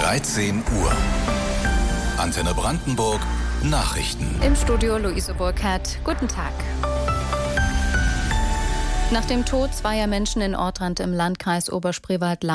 13 Uhr. Antenne Brandenburg Nachrichten. Im Studio Luise Burkhardt. Guten Tag. Nach dem Tod zweier Menschen in Ortrand im Landkreis Oberspreewald